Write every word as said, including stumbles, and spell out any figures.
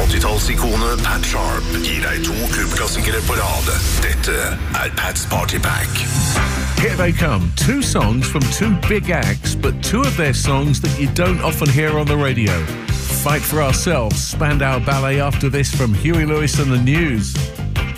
åttitallsikonet Pat Sharp gir deg to klubbklassikere på rad. Dette er Pat's Party Pack. Here they come, two songs from two big acts, but two of their songs that you don't often hear on the radio. Fight for Ourselves, Spandau Ballet after this from Huey Lewis and the News.